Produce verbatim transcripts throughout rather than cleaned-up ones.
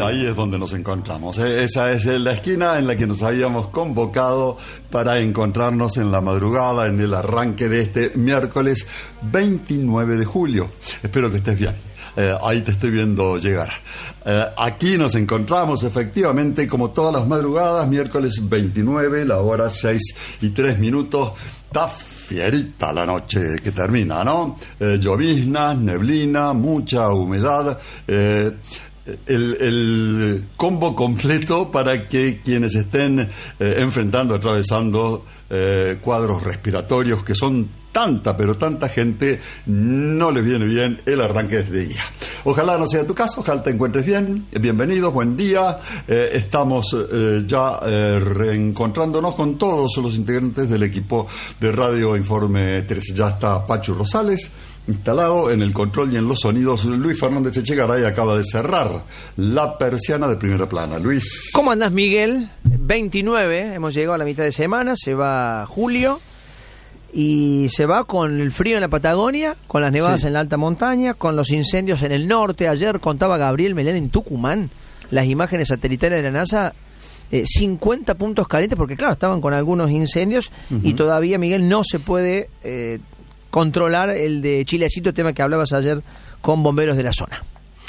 ahí es donde nos encontramos. Esa es la esquina en la que nos habíamos convocado para encontrarnos en la madrugada, en el arranque de este miércoles veintinueve de julio. Espero que estés bien. Eh, ahí te estoy viendo llegar. Eh, aquí nos encontramos efectivamente como todas las madrugadas, miércoles veintinueve, la hora seis y tres minutos. Está fierita la noche que termina, ¿no? Eh, lloviznas, neblina, mucha humedad. Eh, El, el combo completo para que quienes estén eh, enfrentando, atravesando eh, cuadros respiratorios que son tanta, pero tanta gente, no les viene bien el arranque de este día. Ojalá no sea tu caso, ojalá te encuentres bien. Bienvenidos, buen día. Eh, estamos eh, ya eh, reencontrándonos con todos los integrantes del equipo de Radio Informe trece. Ya está Pachu Rosales instalado en el control y en los sonidos. Luis Fernández Echegaray acaba de cerrar la persiana de primera plana. Luis. ¿Cómo andás, Miguel? veintinueve, hemos llegado a la mitad de semana, se va julio y se va con el frío en la Patagonia, con las nevadas sí. en la alta montaña, con los incendios en el norte. Ayer contaba Gabriel Melén en Tucumán las imágenes satelitales de la NASA. Eh, cincuenta puntos calientes, porque claro, estaban con algunos incendios uh-huh. y todavía, Miguel, no se puede eh, controlar el de Chilecito, tema que hablabas ayer con bomberos de la zona.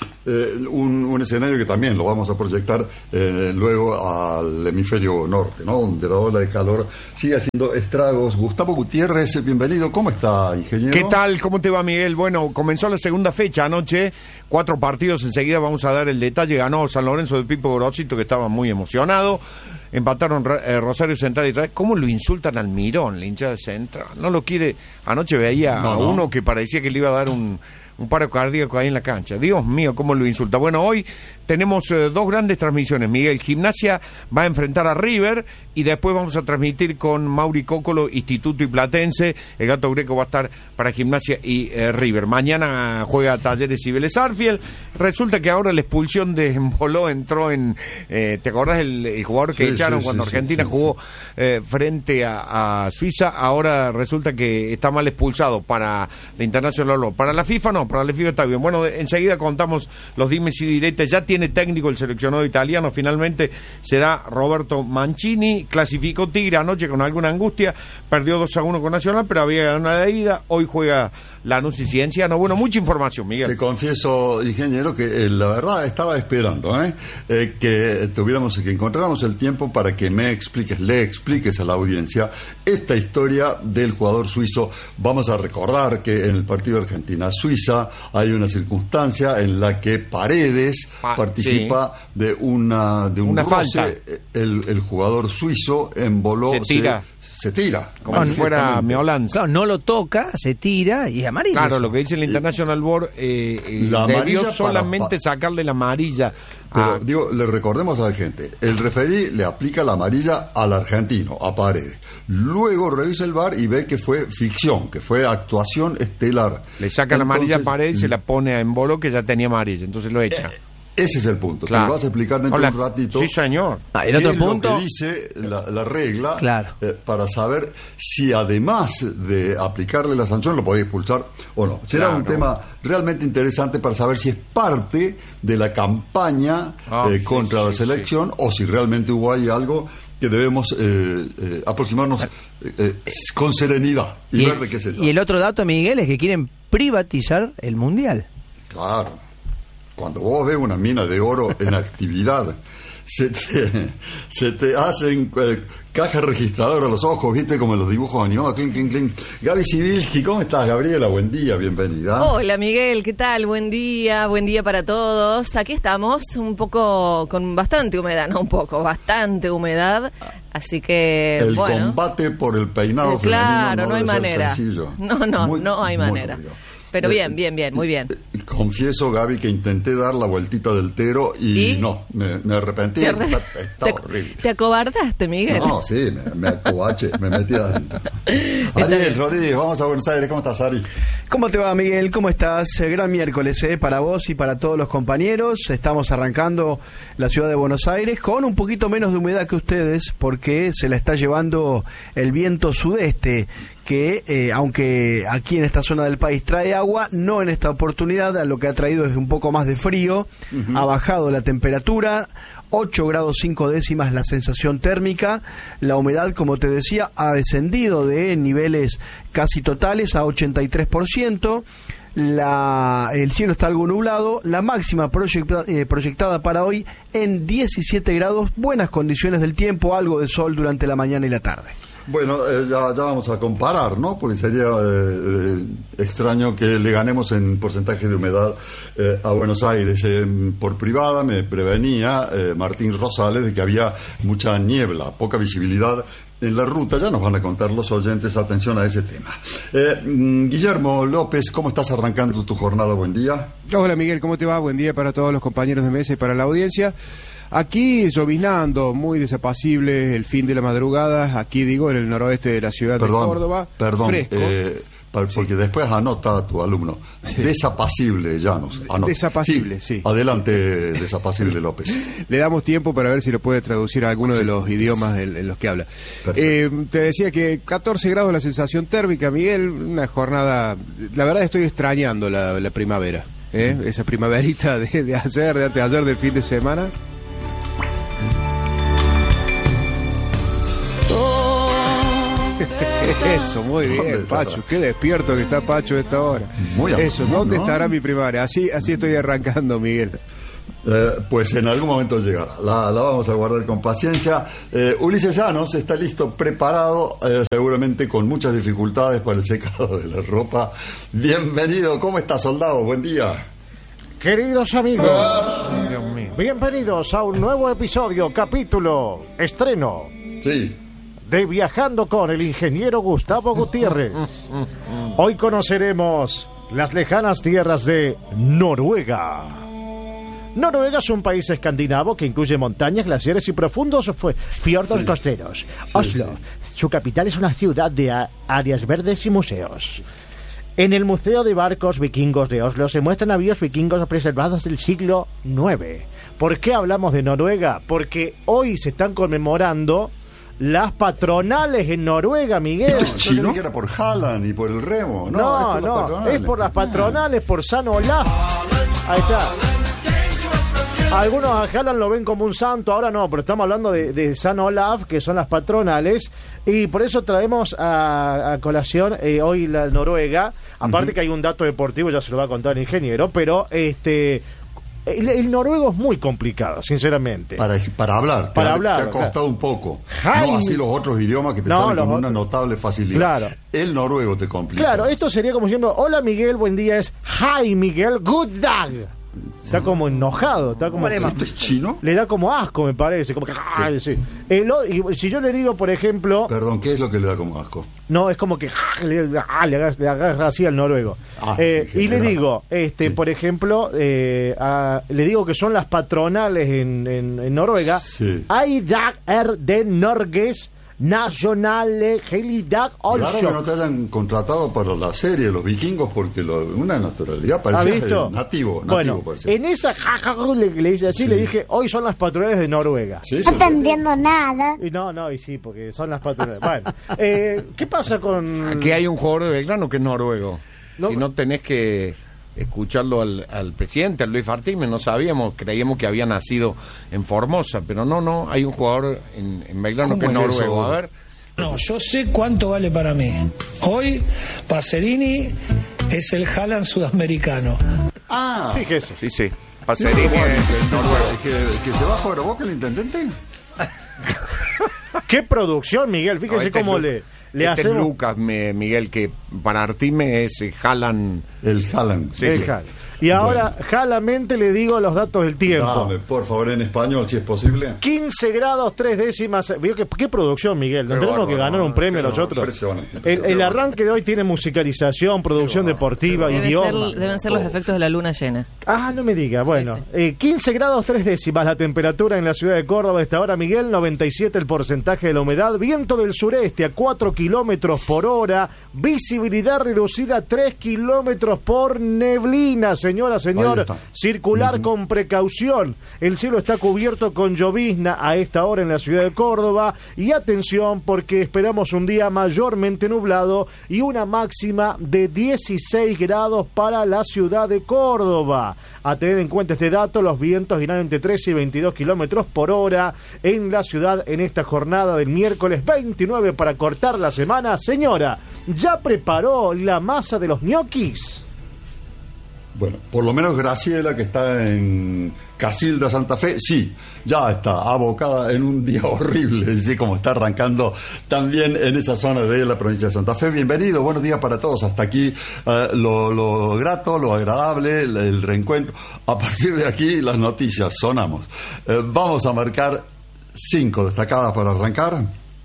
Eh, un, un escenario que también lo vamos a proyectar eh, luego al hemisferio norte, ¿no? Donde la ola de calor sigue haciendo estragos. Gustavo Gutiérrez, bienvenido. ¿Cómo está, ingeniero? ¿Qué tal? ¿Cómo te va, Miguel? Bueno, comenzó la segunda fecha anoche, cuatro partidos, enseguida vamos a dar el detalle. Ganó San Lorenzo de Pipo Grosito, que estaba muy emocionado. Empataron eh, Rosario Central y Real. ¿Cómo lo insultan al Mirón, la hinchada de Central? No lo quiere. Anoche veía no, a no. uno que parecía que le iba a dar un... un paro cardíaco ahí en la cancha. Dios mío, cómo lo insulta. Bueno, hoy tenemos eh, dos grandes transmisiones. Miguel, Gimnasia va a enfrentar a River y después vamos a transmitir con Mauri Cócolo, Instituto y Platense. El Gato Greco va a estar para Gimnasia y eh, River. Mañana juega Talleres y Vélez Arfiel. Resulta que ahora la expulsión de Embolo entró en... Eh, ¿te acordás el, el jugador que sí, echaron sí, cuando sí, Argentina sí, jugó sí. Eh, frente a, a Suiza? Ahora resulta que está mal expulsado para la Internacional. Para la FIFA no, para la FIFA está bien. Bueno, enseguida contamos los dimes y diretes. Ya tiene técnico el seleccionado italiano. Finalmente será Roberto Mancini. Clasificó Tigre anoche con alguna angustia. Perdió dos a uno con Nacional, pero había ganado la ida. Hoy juega Lanús y Cienciano. Bueno, mucha información, Miguel. Te confieso, ingeniero, que eh, la verdad estaba esperando ¿eh? Eh, que tuviéramos, que encontráramos el tiempo para que me expliques, le expliques a la audiencia esta historia del jugador suizo. Vamos a recordar que en el partido Argentina-Suiza hay una circunstancia en la que Paredes ah, participa sí. de una de un una roce. Falta. El, el jugador suizo emboló. Se tira. Se, Se tira, como si fuera Meolans. Claro, no lo toca, se tira y es amarillo. Claro, lo que dice el International Board, eh, eh, la debió solamente para, sacarle la amarilla. Pero, a... digo, le recordemos a la gente, el referí le aplica la amarilla al argentino, a Paredes. Luego revisa el V A R y ve que fue ficción, que fue actuación estelar. Le saca Entonces, la amarilla a Paredes y se la pone a Embolo, que ya tenía amarilla, entonces lo echa. Eh, Ese es el punto, claro. Te lo vas a explicar dentro Hola. de un ratito. Sí, señor. Ah, el otro es punto lo que dice la, la regla claro. eh, para saber si además de aplicarle la sanción lo podía expulsar o no. Será claro. un tema realmente interesante para saber si es parte de la campaña oh, eh, contra sí, la selección sí. o si realmente hubo ahí algo que debemos eh, eh, aproximarnos eh, eh, con serenidad y, y ver de qué se trata. Y el otro dato, Miguel, es que quieren privatizar el Mundial. Claro. Cuando vos ves una mina de oro en actividad, se te, se te hacen eh, cajas registradoras a los ojos, ¿viste? Como en los dibujos animados. Clink, clink, clink. Gaby Sibilski, ¿cómo estás, Gabriela? Buen día, bienvenida. Hola, Miguel, ¿qué tal? Buen día, buen día para todos. Aquí estamos, un poco, con bastante humedad, no un poco, bastante humedad. Así que, el bueno. El combate por el peinado eh, claro, femenino no, no hay manera. Sencillo. No, no, muy, no hay manera. Pero bien, bien, bien, muy bien. Confieso, Gaby, que intenté dar la vueltita del Tero y, ¿Y? no, me, me arrepentí. Re... Está, está te, horrible. ¿Te acobardaste, Miguel? No, sí, me, me acobache, me metí adentro. Ariel Rodríguez, vamos a Buenos Aires. ¿Cómo estás, Ari? ¿Cómo te va, Miguel? ¿Cómo estás? Gran miércoles, ¿eh? Para vos y para todos los compañeros. Estamos arrancando la ciudad de Buenos Aires con un poquito menos de humedad que ustedes porque se la está llevando el viento sudeste, que eh, aunque aquí en esta zona del país trae agua, no en esta oportunidad, lo que ha traído es un poco más de frío, uh-huh. Ha bajado la temperatura, ocho grados cinco décimas la sensación térmica, la humedad, como te decía, ha descendido de niveles casi totales a ochenta y tres por ciento, la, el cielo está algo nublado, la máxima proyecta, eh, proyectada para hoy en diecisiete grados, buenas condiciones del tiempo, algo de sol durante la mañana y la tarde. Bueno, eh, ya, ya vamos a comparar, ¿no? Porque sería eh, eh, extraño que le ganemos en porcentaje de humedad eh, a Buenos Aires. Eh, por privada me prevenía eh, Martín Rosales de que había mucha niebla, poca visibilidad en la ruta. Ya nos van a contar los oyentes, atención a ese tema. Eh, Guillermo López, ¿cómo estás arrancando tu jornada? Buen día. Hola Miguel, ¿cómo te va? Buen día para todos los compañeros de mesa y para la audiencia. Aquí lloviznando, muy desapacible el fin de la madrugada, aquí digo, en el noroeste de la ciudad perdón, de Córdoba. Perdón, fresco. Eh, porque sí. Después anota a tu alumno. Desapacible, Llanos. Anota. Desapacible, sí. sí. Adelante, desapacible López. Le damos tiempo para ver si lo puede traducir a alguno sí. de los idiomas en, en los que habla. Eh, te decía que catorce grados la sensación térmica, Miguel, una jornada... La verdad estoy extrañando la, la primavera, ¿eh? Esa primaverita de, de ayer, de antes de ayer, del fin de semana. Eso, muy bien, Pacho, qué despierto que está Pacho a esta hora. Muy Eso, ¿dónde ¿no? estará mi primaria? Así, así estoy arrancando, Miguel. Eh, pues en algún momento llegará, la, la vamos a guardar con paciencia. eh, Ulises Llanos está listo, preparado, eh, seguramente con muchas dificultades para el secado de la ropa. Bienvenido, ¿cómo está, soldado? Buen día. Queridos amigos, bienvenidos a un nuevo episodio, capítulo, estreno. Sí. De Viajando con el ingeniero Gustavo Gutiérrez. Hoy conoceremos las lejanas tierras de Noruega. Noruega es un país escandinavo que incluye montañas, glaciares y profundos fiordos sí. costeros. Sí, Oslo, sí. Su capital es una ciudad de áreas verdes y museos. En el Museo de Barcos Vikingos de Oslo se muestran navíos vikingos preservados del siglo nueve. ¿Por qué hablamos de Noruega? Porque hoy se están conmemorando las patronales en Noruega, Miguel. Yo creí que era por Halland y por el remo. No, no, es por, no, es por las patronales, por San Olaf. Ahí está. Algunos a Halland lo ven como un santo, ahora no, pero estamos hablando de, de San Olaf, que son las patronales, y por eso traemos a, a colación eh, hoy la Noruega. Aparte uh-huh. que hay un dato deportivo, ya se lo va a contar el ingeniero, pero este... El, el noruego es muy complicado, sinceramente. Para, para hablar, para te, hablar, ha, te ha costado claro. un poco. Jaime. No así los otros idiomas que te no, salen con otros. una notable facilidad. Claro. El noruego te complica. Claro, esto sería como diciendo, hola Miguel, buen día, es hi Miguel, good dag. Está como enojado, está como... ¿Esto es chino? Le da como asco, me parece, como que... Sí. Sí. El, y si yo le digo, por ejemplo... Perdón, ¿qué es lo que le da como asco? No, es como que le, le agarra así al noruego. Ah, eh, y le digo, este, sí. por ejemplo, eh, a, le digo que son las patronales en, en, en Noruega. Sí. Hay dag er de Norges Nationale Helligdag Claro que no te hayan contratado para la serie Los Vikingos, porque lo, una naturalidad parecía nativo, nativo. Bueno, parecía. En esa le, le hice así, sí. le dije, hoy son las patronales de Noruega. Sí, no entendiendo nada. Y no, no, y sí, porque son las patronales. Bueno, eh, ¿qué pasa con...? Aquí hay un jugador de Belgrano que es noruego. No, si no tenés que escucharlo al, al presidente, al Luis Fartime, no sabíamos, creíamos que había nacido en Formosa, pero no, no, hay un jugador en, en Belgrano que es noruego. Eso? A ver. No, yo sé cuánto vale para mí. Hoy, Pacerini es el Haaland sudamericano. Ah, fíjese. Sí, sí, Pacerini es el noruego. ¿Que, que se va a jugar a Boca el intendente? ¡Qué producción, Miguel! Fíjese no, este cómo le... Le este hacemos... es Lucas, me, Miguel, que para Artime es Haaland. El Haaland. Sí, el sí. Haaland. Y ahora, bueno. jalamente le digo los datos del tiempo. Dame, por favor, en español, si es posible. quince grados, tres décimas. ¿Vio qué, qué producción, Miguel? Nos tenemos que ganar un premio no, nosotros. Impresionante. El, el arranque de hoy tiene musicalización, producción bueno, deportiva, Debe idioma. Ser, deben ser los efectos de la luna llena. Ah, no me diga. Bueno, sí, sí. Eh, quince grados, tres décimas la temperatura en la ciudad de Córdoba a esta hora, Miguel. noventa y siete el porcentaje de la humedad. Viento del sureste a cuatro kilómetros por hora. Visibilidad reducida a tres kilómetros por neblina, señora, señor, circular uh-huh. con precaución. El cielo está cubierto con llovizna a esta hora en la ciudad de Córdoba. Y atención, porque esperamos un día mayormente nublado y una máxima de dieciséis grados para la ciudad de Córdoba. A tener en cuenta este dato, los vientos irán entre trece y veintidós kilómetros por hora en la ciudad en esta jornada del miércoles veintinueve para cortar la semana. Señora, ¿ya preparó la masa de los ñoquis? Bueno, por lo menos Graciela, que está en Casilda, Santa Fe, sí, ya está abocada en un día horrible, así como está arrancando también en esa zona de la provincia de Santa Fe. Bienvenido, buenos días para todos. Hasta aquí uh, lo, lo grato, lo agradable, el, el reencuentro. A partir de aquí, las noticias, sonamos. Uh, vamos a marcar cinco destacadas para arrancar.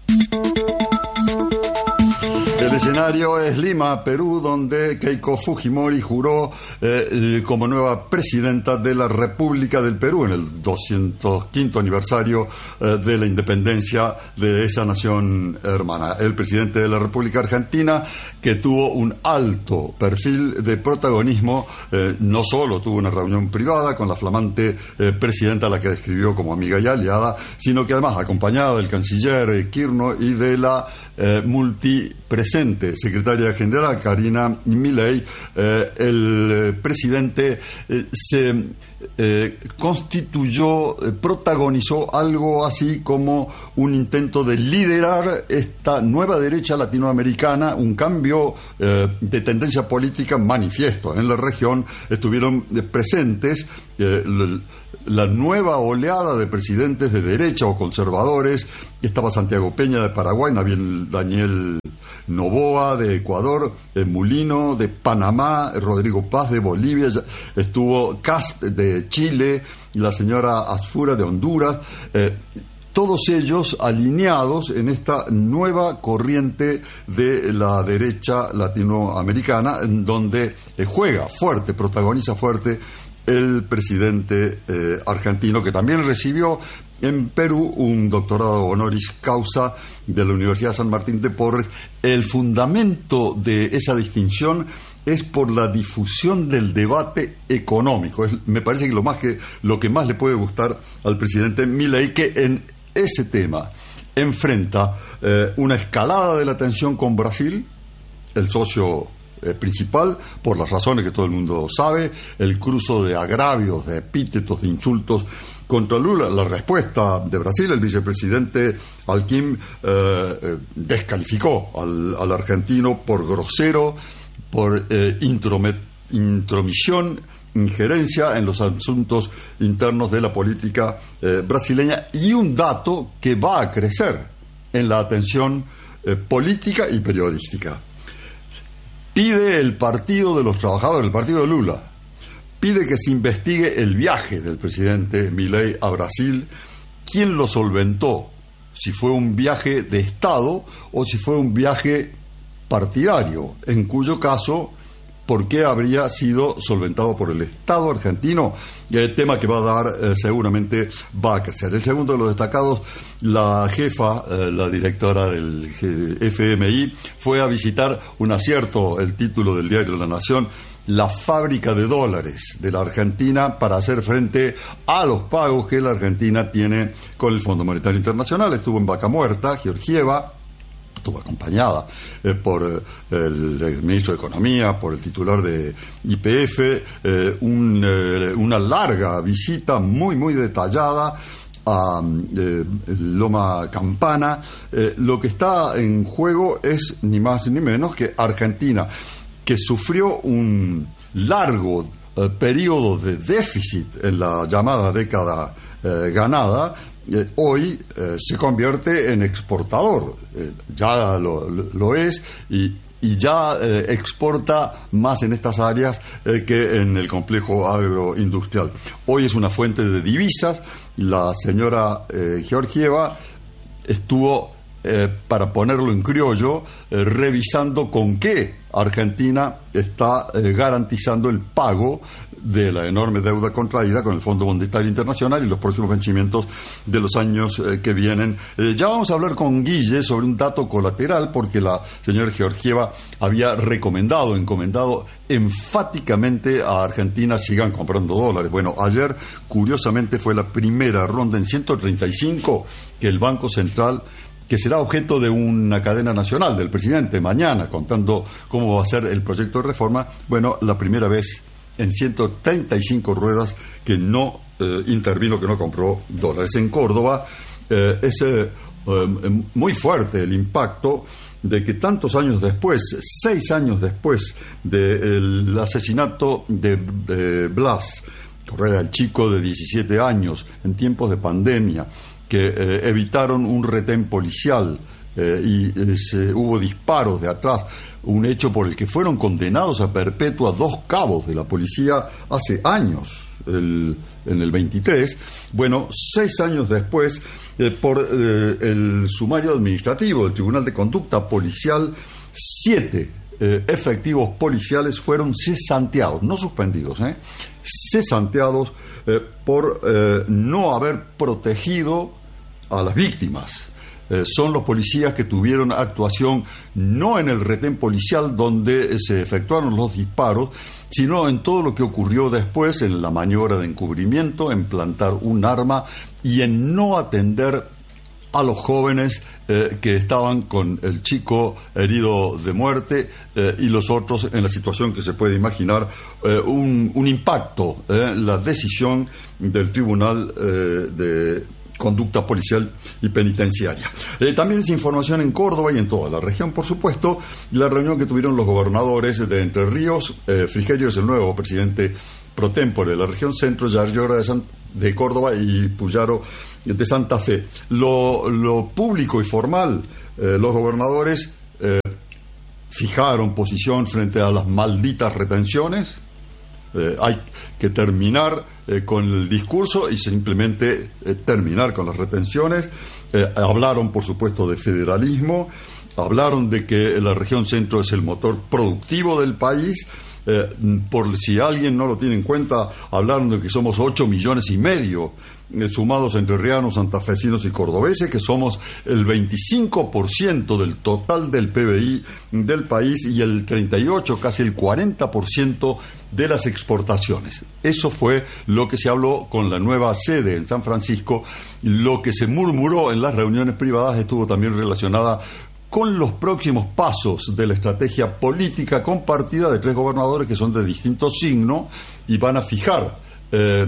El escenario es Lima, Perú, donde Keiko Fujimori juró eh, como nueva presidenta de la República del Perú en el doscientos quinto aniversario eh, de la independencia de esa nación hermana. El presidente de la República Argentina, que tuvo un alto perfil de protagonismo, eh, no solo tuvo una reunión privada con la flamante eh, presidenta, a la que describió como amiga y aliada, sino que además acompañada del canciller eh, Kirchner y de la eh, multipresente secretaria general Karina Milei, eh, el eh, presidente eh, se eh, constituyó, eh, protagonizó algo así como un intento de liderar esta nueva derecha latinoamericana, un cambio eh, de tendencia política manifiesto. En la región estuvieron eh, presentes eh, la nueva oleada de presidentes de derecha o conservadores. Estaba Santiago Peña de Paraguay, Daniel Noboa de Ecuador, eh, Mulino de Panamá, Rodrigo Paz de Bolivia, estuvo Cast de Chile, la señora Asfura de Honduras, eh, todos ellos alineados en esta nueva corriente de la derecha latinoamericana, en donde eh, juega fuerte, protagoniza fuerte el presidente eh, argentino, que también recibió en Perú un doctorado honoris causa de la Universidad San Martín de Porres. El fundamento de esa distinción es por la difusión del debate económico. Es, me parece que lo más que lo que más le puede gustar al presidente Milei, que en ese tema enfrenta eh, una escalada de la tensión con Brasil, el socio Eh, principal, por las razones que todo el mundo sabe, el cruzo de agravios, de epítetos, de insultos contra Lula. La respuesta de Brasil, el vicepresidente Alckmin eh, eh, descalificó al, al argentino por grosero, por eh, intromet, intromisión, injerencia en los asuntos internos de la política eh, brasileña, y un dato que va a crecer en la atención eh, política y periodística. Pide el Partido de los Trabajadores, el partido de Lula, pide que se investigue el viaje del presidente Milei a Brasil, quién lo solventó, si fue un viaje de Estado o si fue un viaje partidario, en cuyo caso, ¿por qué habría sido solventado por el Estado argentino? Y el tema que va a dar eh, seguramente va a crecer. El segundo de los destacados, la jefa, eh, la directora del F M I, fue a visitar un acierto, el título del diario La Nación, la fábrica de dólares de la Argentina para hacer frente a los pagos que la Argentina tiene con el Fondo Monetario Internacional. Estuvo en Vaca Muerta, Georgieva, estuvo acompañada eh, por eh, el, el ministro de Economía, por el titular de Y P F, eh, un, eh, una larga visita muy, muy detallada a eh, Loma Campana. Eh, lo que está en juego es ni más ni menos que Argentina, que sufrió un largo eh, periodo de déficit en la llamada década eh, ganada. Eh, hoy eh, se convierte en exportador, eh, ya lo, lo, lo es, y, y ya eh, exporta más en estas áreas eh, que en el complejo agroindustrial. Hoy es una fuente de divisas. La señora eh, Georgieva estuvo, eh, para ponerlo en criollo, eh, revisando con qué Argentina está eh, garantizando el pago de la enorme deuda contraída con el Fondo Monetario Internacional y los próximos vencimientos de los años eh, que vienen. Eh, ya vamos a hablar con Guille sobre un dato colateral, porque la señora Georgieva había recomendado, encomendado enfáticamente a Argentina sigan comprando dólares. Bueno, ayer, curiosamente, fue la primera ronda en ciento treinta y cinco que el Banco Central, que será objeto de una cadena nacional del presidente mañana, contando cómo va a ser el proyecto de reforma, bueno, la primera vez en ciento treinta y cinco ruedas que no eh, intervino, que no compró dólares. En Córdoba eh, es eh, eh, muy fuerte el impacto de que tantos años después, seis años después del asesinato de eh, Blas Correa, el chico de diecisiete años, en tiempos de pandemia, que eh, evitaron un retén policial eh, y eh, se, hubo disparos de atrás, un hecho por el que fueron condenados a perpetua dos cabos de la policía hace años, el, en el veintitrés. Bueno, seis años después, eh, por eh, el sumario administrativo del Tribunal de Conducta Policial, siete eh, efectivos policiales fueron cesanteados, no suspendidos, ¿eh? cesanteados eh, por eh, no haber protegido a las víctimas. Eh, son los policías que tuvieron actuación no en el retén policial donde se efectuaron los disparos, sino en todo lo que ocurrió después, en la maniobra de encubrimiento, en plantar un arma y en no atender a los jóvenes eh, que estaban con el chico herido de muerte eh, y los otros en la situación que se puede imaginar, eh, un, un impacto, eh, la decisión del Tribunal eh, de Conducta Policial y Penitenciaria. Eh, también es información en Córdoba y en toda la región, por supuesto, la reunión que tuvieron los gobernadores de Entre Ríos. eh, Frigerio es el nuevo presidente pro tempore de la región centro, Yarlora de, San, de Córdoba y Puyaro de Santa Fe. Lo, lo público y formal, eh, los gobernadores eh, fijaron posición frente a las malditas retenciones. Eh, hay que terminar eh, con el discurso y simplemente eh, terminar con las retenciones. Eh, hablaron, por supuesto, de federalismo, hablaron de que la región centro es el motor productivo del país. Eh, por si alguien no lo tiene en cuenta, hablaron de que somos ocho millones y medio eh, sumados entre rianos, santafesinos y cordobeses, que somos el veinticinco por ciento del total del P B I del país y el treinta y ocho, casi el cuarenta por ciento de las exportaciones. Eso fue lo que se habló con la nueva sede en San Francisco. Lo que se murmuró en las reuniones privadas estuvo también relacionada con los próximos pasos de la estrategia política compartida de tres gobernadores que son de distinto signo y van a fijar eh,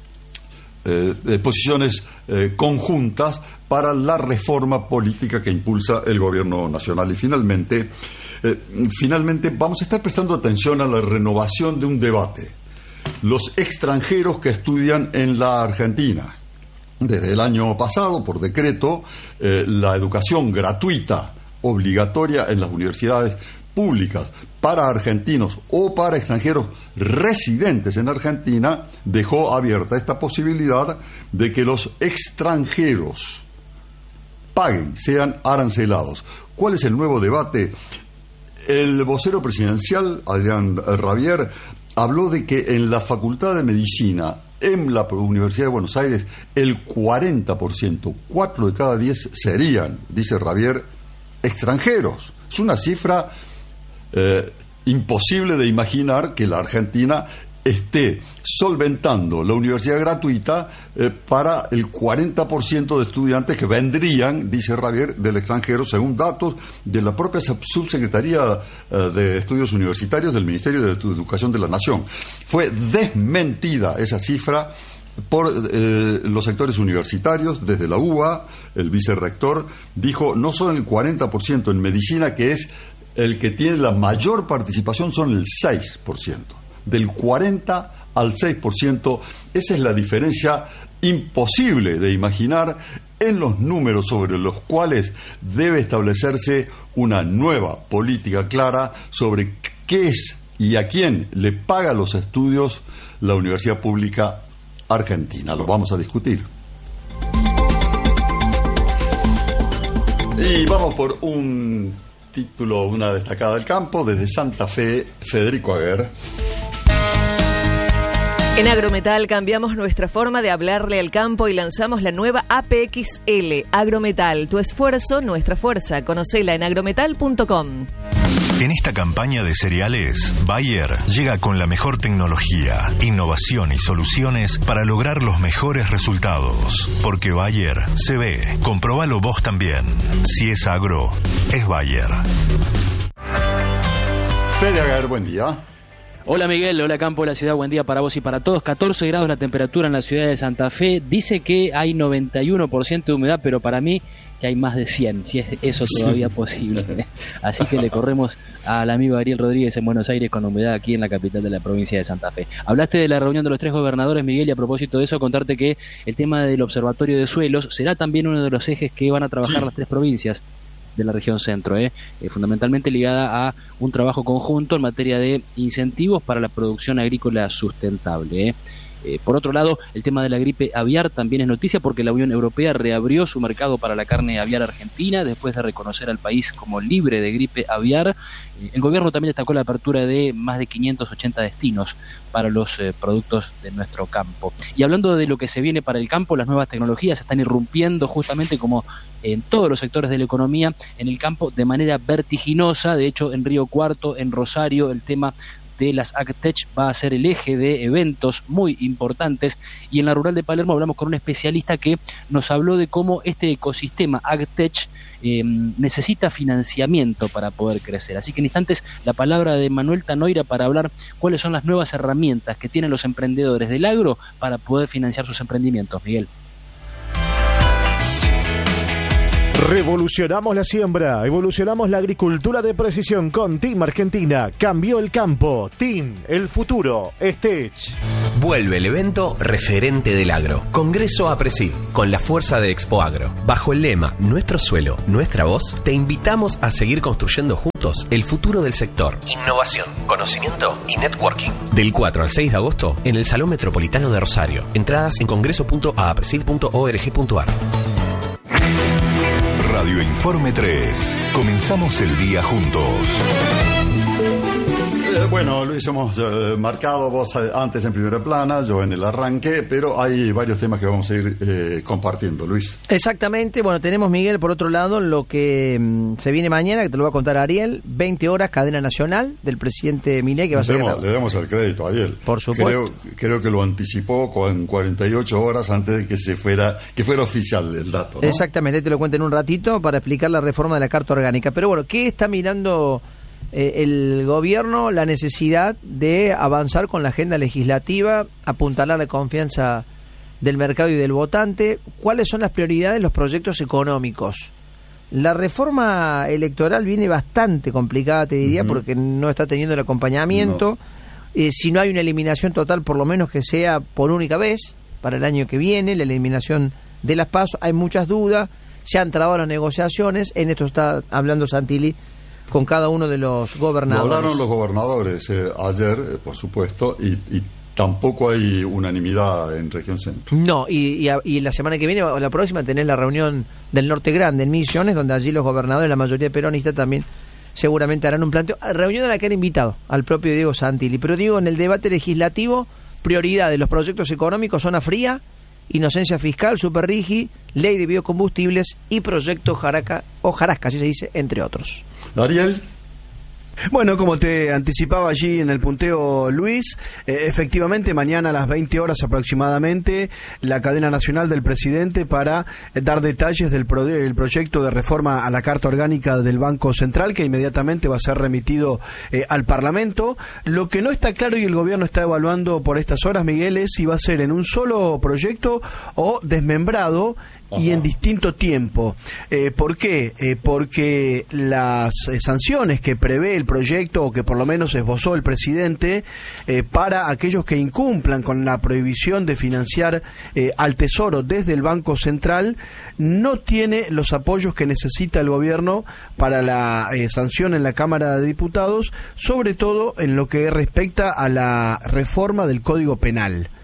eh, posiciones eh, conjuntas para la reforma política que impulsa el gobierno nacional. Y finalmente, eh, finalmente vamos a estar prestando atención a la renovación de un debate. Los extranjeros que estudian en la Argentina. Desde el año pasado, por decreto, eh, la educación gratuita obligatoria en las universidades públicas para argentinos o para extranjeros residentes en Argentina dejó abierta esta posibilidad de que los extranjeros paguen, sean arancelados. ¿Cuál es el nuevo debate? El vocero presidencial, Adrián Rabier, habló de que en la Facultad de Medicina en la Universidad de Buenos Aires el cuarenta por ciento, cuatro de cada diez serían, dice Rabier, extranjeros. Es una cifra eh, imposible de imaginar que la Argentina esté solventando la universidad gratuita eh, para el cuarenta por ciento de estudiantes que vendrían, dice Rabier, del extranjero, según datos de la propia Subsecretaría eh, de Estudios Universitarios del Ministerio de Educación de la Nación. Fue desmentida esa cifra por eh, los sectores universitarios. Desde la U B A, el vicerrector dijo no solo el cuarenta por ciento en medicina, que es el que tiene la mayor participación, son el seis por ciento. Del cuarenta al seis por ciento, esa es la diferencia imposible de imaginar en los números sobre los cuales debe establecerse una nueva política clara sobre qué es y a quién le paga los estudios la universidad pública argentina. Lo vamos a discutir. Y vamos por un título, una destacada del campo, desde Santa Fe, Federico Aguer. En Agrometal cambiamos nuestra forma de hablarle al campo y lanzamos la nueva A P X L. Agrometal, tu esfuerzo, nuestra fuerza. Conocela en agrometal punto com. En esta campaña de cereales, Bayer llega con la mejor tecnología, innovación y soluciones para lograr los mejores resultados. Porque Bayer se ve. Comprobalo vos también. Si es agro, es Bayer. Fede Aguer, buen día. Hola Miguel, hola campo de la ciudad, buen día para vos y para todos. catorce grados la temperatura en la ciudad de Santa Fe. Dice que hay noventa y uno por ciento de humedad, pero para mí que hay más de cien, si es eso todavía posible. Así que le corremos al amigo Ariel Rodríguez en Buenos Aires con humedad aquí en la capital de la provincia de Santa Fe. Hablaste de la reunión de los tres gobernadores, Miguel, y a propósito de eso, contarte que el tema del observatorio de suelos será también uno de los ejes que van a trabajar sí. las tres provincias de la región centro, ¿eh? Eh, fundamentalmente ligada a un trabajo conjunto en materia de incentivos para la producción agrícola sustentable, ¿eh? Eh, por otro lado, el tema de la gripe aviar también es noticia porque la Unión Europea reabrió su mercado para la carne aviar argentina después de reconocer al país como libre de gripe aviar. Eh, el gobierno también destacó la apertura de más de quinientos ochenta destinos para los eh, productos de nuestro campo. Y hablando de lo que se viene para el campo, las nuevas tecnologías están irrumpiendo justamente como en todos los sectores de la economía, en el campo de manera vertiginosa. De hecho, en Río Cuarto, en Rosario, el tema de las AgTech va a ser el eje de eventos muy importantes, y en la rural de Palermo hablamos con un especialista que nos habló de cómo este ecosistema AgTech eh, necesita financiamiento para poder crecer. Así que en instantes la palabra de Manuel Tanoira para hablar cuáles son las nuevas herramientas que tienen los emprendedores del agro para poder financiar sus emprendimientos. Miguel. Revolucionamos la siembra, evolucionamos la agricultura de precisión con Team Argentina. Cambió el campo. Team, el futuro. Stech. Vuelve el evento referente del agro. Congreso APRESID, con la fuerza de Expo Agro. Bajo el lema Nuestro suelo, nuestra voz, te invitamos a seguir construyendo juntos el futuro del sector. Innovación, conocimiento y networking. Del cuatro al seis de agosto en el Salón Metropolitano de Rosario. Entradas en congreso punto apresid punto org punto ar. Radio Informe tres. Comenzamos el día juntos. Eh, bueno, Luis, hemos eh, marcado vos antes en primera plana, yo en el arranque, pero hay varios temas que vamos a ir eh, compartiendo, Luis. Exactamente. Bueno, tenemos, Miguel, por otro lado, lo que mm, se viene mañana, que te lo va a contar Ariel, veinte horas, cadena nacional del presidente Milei, que va a ser... Le damos el crédito a Ariel. Por supuesto. Creo, creo que lo anticipó con cuarenta y ocho horas antes de que se fuera, que fuera oficial el dato, ¿no? Exactamente, te lo cuento en un ratito para explicar la reforma de la Carta Orgánica. Pero bueno, ¿qué está mirando eh, el gobierno? La necesidad de avanzar con la agenda legislativa, apuntalar la confianza del mercado y del votante. ¿Cuáles son las prioridades? Los proyectos económicos. La reforma electoral viene bastante complicada, te diría, uh-huh. porque no está teniendo el acompañamiento. No. Eh, si no hay una eliminación total, por lo menos que sea por única vez para el año que viene, la eliminación de las PASO. Hay muchas dudas, se han trabado las negociaciones, en esto está hablando Santilli con cada uno de los gobernadores. Lo hablaron los gobernadores eh, ayer, eh, por supuesto, y, y tampoco hay unanimidad en Región Centro. No, y, y, y la semana que viene o la próxima tenés la reunión del Norte Grande en Misiones, donde allí los gobernadores, la mayoría peronistas, también seguramente harán un planteo. Reunión a la que han invitado al propio Diego Santilli. Pero digo, en el debate legislativo, prioridad de los proyectos económicos, zona fría, inocencia fiscal, superrigi, ley de biocombustibles y proyecto Jaraca, o Jarasca, así se dice, entre otros. Ariel. Bueno, como te anticipaba allí en el punteo Luis, eh, efectivamente mañana a las veinte horas aproximadamente la cadena nacional del presidente para eh, dar detalles del pro el proyecto de reforma a la Carta Orgánica del Banco Central, que inmediatamente va a ser remitido eh, al Parlamento. Lo que no está claro y el gobierno está evaluando por estas horas, Miguel, es si va a ser en un solo proyecto o desmembrado y en distinto tiempo. Eh, ¿Por qué? Eh, porque las eh, sanciones que prevé el proyecto, o que por lo menos esbozó el presidente, eh, para aquellos que incumplan con la prohibición de financiar eh, al Tesoro desde el Banco Central, no tiene los apoyos que necesita el gobierno para la eh, sanción en la Cámara de Diputados, sobre todo en lo que respecta a la reforma del Código Penal.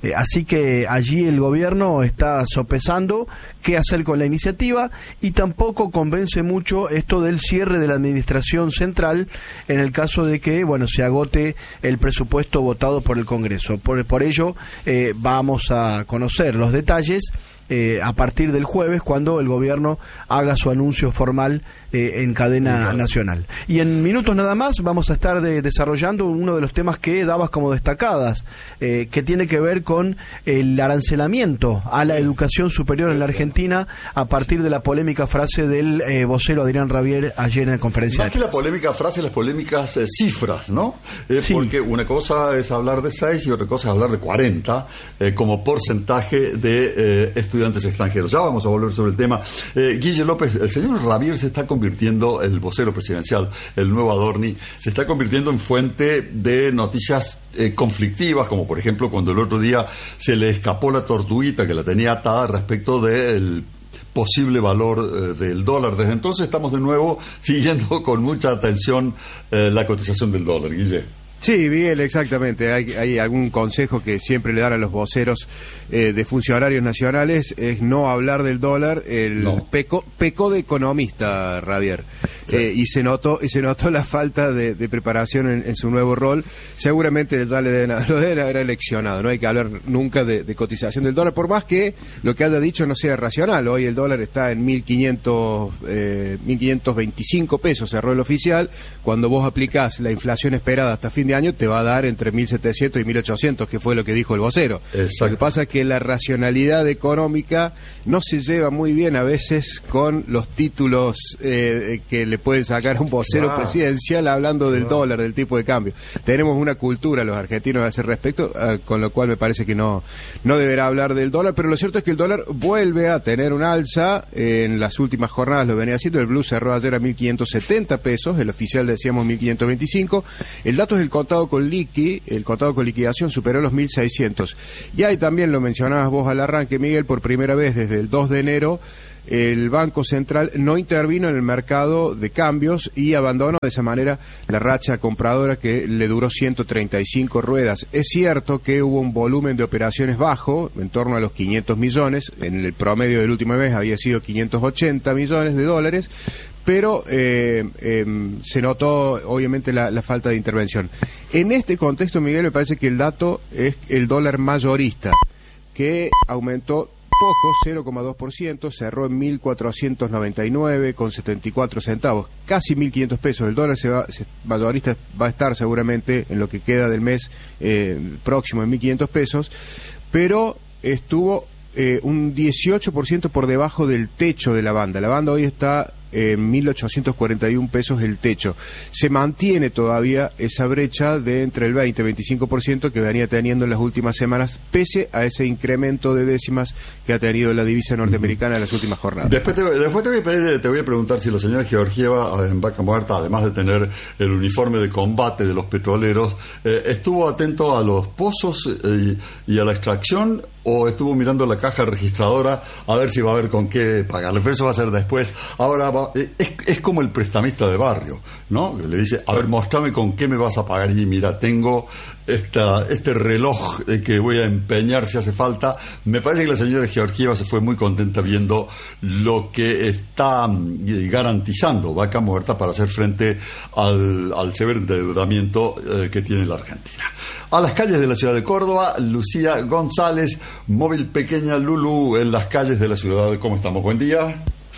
Eh, así que allí el gobierno está sopesando qué hacer con la iniciativa y tampoco convence mucho esto del cierre de la administración central en el caso de que, bueno, se agote el presupuesto votado por el Congreso. Por, por ello, eh, vamos a conocer los detalles Eh, a partir del jueves, cuando el gobierno haga su anuncio formal eh, en cadena claro. nacional. Y en minutos nada más vamos a estar de, desarrollando uno de los temas que dabas como destacadas, eh, que tiene que ver con el arancelamiento a la educación superior en la Argentina a partir de la polémica frase del eh, vocero Adrián Rabier ayer en la conferencia. Más que la polémica frase, las polémicas eh, cifras, ¿no? Eh, sí. Porque una cosa es hablar de seis y otra cosa es hablar de cuarenta eh, como porcentaje de eh, estudiantes extranjeros. Ya vamos a volver sobre el tema. Eh, Guille López, el señor Rabier se está convirtiendo, el vocero presidencial, el nuevo Adorni, se está convirtiendo en fuente de noticias eh, conflictivas, como por ejemplo cuando el otro día se le escapó la tortuguita que la tenía atada respecto del posible valor eh, del dólar. Desde entonces estamos de nuevo siguiendo con mucha atención eh, la cotización del dólar, Guille. Sí, Miguel, exactamente. Hay, hay algún consejo que siempre le dan a los voceros eh, de funcionarios nacionales, es no hablar del dólar. El no. pecó, pecó de economista, Rabier. Sí. Eh, y se notó y se notó la falta de, de preparación en, en su nuevo rol. Seguramente ya le deben, lo deben haber eleccionado. No hay que hablar nunca de, de cotización del dólar, por más que lo que haya dicho no sea racional. Hoy el dólar está en mil quinientos, eh, mil quinientos veinticinco pesos, cerró el oficial. Cuando vos aplicás la inflación esperada hasta fin de año, te va a dar entre mil setecientos y mil ochocientos, que fue lo que dijo el vocero. Exacto. Lo que pasa es que la racionalidad económica no se lleva muy bien a veces con los títulos eh, que le pueden sacar a un vocero claro. presidencial hablando del claro. dólar, del tipo de cambio. Tenemos una cultura los argentinos a ese respecto, eh, con lo cual me parece que no, no deberá hablar del dólar, pero lo cierto es que el dólar vuelve a tener un alza. Eh, en las últimas jornadas lo venía haciendo. El blue cerró ayer a mil quinientos setenta pesos, el oficial decíamos mil quinientos veinticinco. El dato es el contado con liqui, el contado con liquidación superó los mil seiscientos. Y ahí también lo mencionabas vos al arranque, Miguel, por primera vez desde el dos de enero, el Banco Central no intervino en el mercado de cambios y abandonó de esa manera la racha compradora que le duró ciento treinta y cinco ruedas. Es cierto que hubo un volumen de operaciones bajo, en torno a los quinientos millones, en el promedio del último mes había sido quinientos ochenta millones de dólares, pero eh, eh, se notó obviamente la, la falta de intervención. En este contexto, Miguel, me parece que el dato es el dólar mayorista, que aumentó poco, cero coma dos por ciento, cerró en mil cuatrocientos noventa y nueve con setenta y cuatro centavos, casi mil quinientos pesos. El dólar se va, se, mayorista va a estar seguramente en lo que queda del mes eh, próximo en mil quinientos pesos, pero estuvo eh, un dieciocho por ciento por debajo del techo de la banda. La banda hoy está en mil ochocientos cuarenta y uno pesos el techo. Se mantiene todavía esa brecha de entre el veinte y veinticinco por ciento que venía teniendo en las últimas semanas, pese a ese incremento de décimas que ha tenido la divisa norteamericana en las últimas jornadas. Después te, después te, voy, a pedir, te voy a preguntar si la señora Georgieva en Vaca Muerta, además de tener el uniforme de combate de los petroleros, eh, estuvo atento a los pozos eh, y a la extracción, o estuvo mirando la caja registradora a ver si va a haber con qué pagarle. Pero eso va a ser después. Ahora va, es, es como el prestamista de barrio, ¿no? Que le dice, a ver, mostrame con qué me vas a pagar. Y mira, tengo esta, este reloj que voy a empeñar si hace falta. Me parece que la señora Georgieva se fue muy contenta viendo lo que está garantizando Vaca Muerta para hacer frente al, al severo endeudamiento eh, que tiene la Argentina. A las calles de la ciudad de Córdoba, Lucía González, móvil pequeña Lulú en las calles de la ciudad. ¿Cómo estamos? Buen día.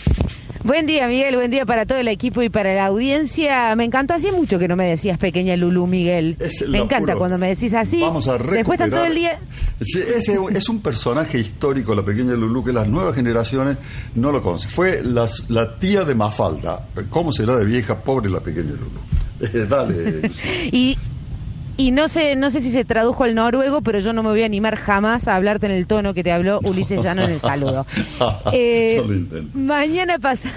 Buen día, Miguel, buen día para todo el equipo y para la audiencia. Me encantó, hacía mucho que no me decías pequeña Lulú, Miguel. Me encanta apuro. Cuando me decís así. Vamos a recuperar. Después están todo el día. Sí, ese es un personaje histórico, la pequeña Lulú, que las nuevas generaciones no lo conocen. Fue las, la tía de Mafalda. ¿Cómo será de vieja, pobre la pequeña Lulú? Eh, dale. y... Y no sé no sé si se tradujo al noruego, pero yo no me voy a animar jamás a hablarte en el tono que te habló Ulises Llano en el saludo. Eh, mañana, pasa,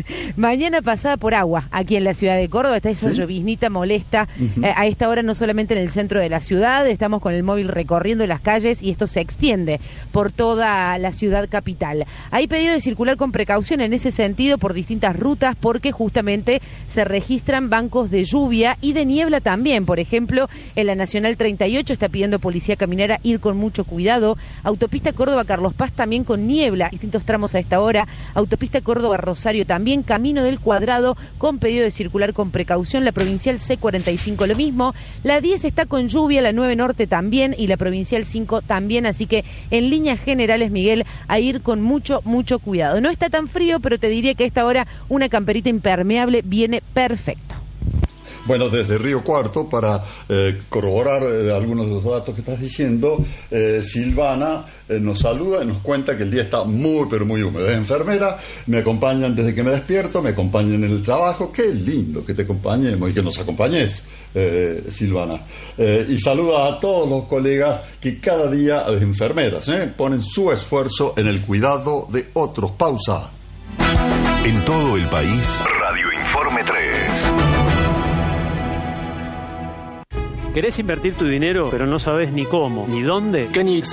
mañana pasada por agua, aquí en la ciudad de Córdoba, está esa ¿Sí? lloviznita molesta. Uh-huh. eh, a esta hora no solamente en el centro de la ciudad, estamos con el móvil recorriendo las calles y esto se extiende por toda la ciudad capital. Hay pedido de circular con precaución en ese sentido por distintas rutas, porque justamente se registran bancos de lluvia y de niebla también. Por ejemplo, En la Nacional treinta y ocho está pidiendo Policía Caminera ir con mucho cuidado. Autopista Córdoba-Carlos Paz también con niebla, distintos tramos a esta hora. Autopista Córdoba-Rosario también, Camino del Cuadrado con pedido de circular con precaución. La provincial C cuarenta y cinco lo mismo. La diez está con lluvia, la nueve Norte también y la provincial cinco también, así que en líneas generales, Miguel, a ir con mucho, mucho cuidado. No está tan frío, pero te diría que a esta hora una camperita impermeable viene perfecto. Bueno, desde Río Cuarto, para eh, corroborar eh, algunos de los datos que estás diciendo, eh, Silvana eh, nos saluda y nos cuenta que el día está muy, pero muy húmedo. Es enfermera, me acompañan desde que me despierto, me acompañan en el trabajo. Qué lindo que te acompañemos y que nos acompañes, eh, Silvana. Eh, y saluda a todos los colegas que cada día, las enfermeras, eh, ponen su esfuerzo en el cuidado de otros. Pausa. En todo el país, Radio Informe tres. ¿Querés invertir tu dinero, pero no sabes ni cómo, ni dónde?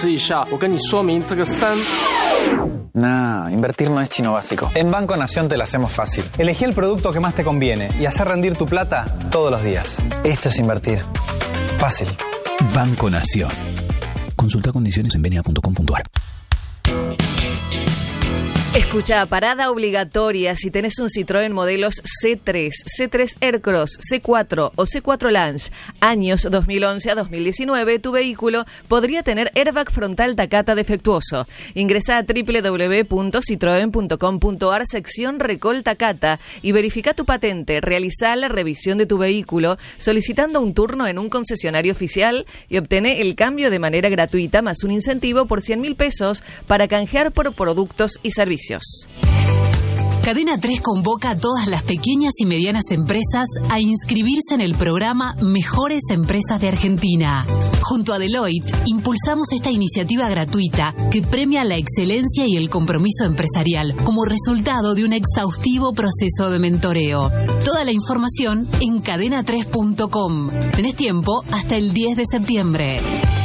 Nah, invertir no es chino básico. En Banco Nación te lo hacemos fácil. Elegí el producto que más te conviene y hacer rendir tu plata todos los días. Esto es invertir. Fácil. Banco Nación. Consulta condiciones en benia punto com punto a r. Escucha, parada obligatoria si tenés un Citroën modelos C tres, C tres Aircross, C cuatro o C cuatro Lounge, años dos mil once a dos mil diecinueve, tu vehículo podría tener airbag frontal Takata defectuoso. Ingresa a doble u doble u doble u punto citroen punto com punto a r, sección Recol Takata, y verifica tu patente. Realiza la revisión de tu vehículo solicitando un turno en un concesionario oficial y obtené el cambio de manera gratuita más un incentivo por cien mil pesos para canjear por productos y servicios. Cadena tres convoca a todas las pequeñas y medianas empresas a inscribirse en el programa Mejores Empresas de Argentina. Junto a Deloitte, impulsamos esta iniciativa gratuita que premia la excelencia y el compromiso empresarial como resultado de un exhaustivo proceso de mentoreo. Toda la información en cadena tres punto com. Tenés tiempo hasta el diez de septiembre.